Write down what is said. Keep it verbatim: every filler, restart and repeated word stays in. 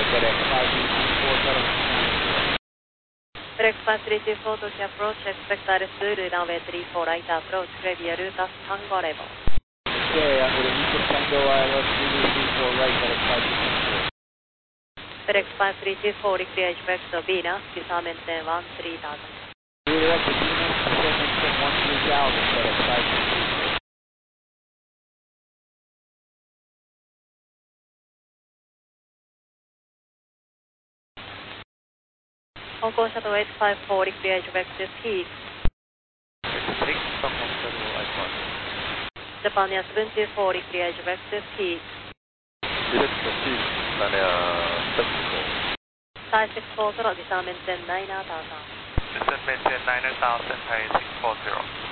FedEx five four seven nine. FedEx five three two four to approach, expect Iris Zulu, runway three four right approach, Clavia Lucas Tango level. Okay, I'm going to Lucas Tango I L S Zulu three four right, FedEx five three two four. FedEx five three two four, clear vector Venus, Visa maintain one three thousand. Clear up to Venus, Visa maintain one three thousand, FedEx five three two four. Hong Kong Shuttle eight five four, clear vector peak. Peak, Stockholm Shuttle eight five four. Japan seven two four, clear vector peak. Direction peak, Japan seven two four. Thai six four zero, Visa maintain nine thousand. Visa maintain nine thousand, Thai six four zero.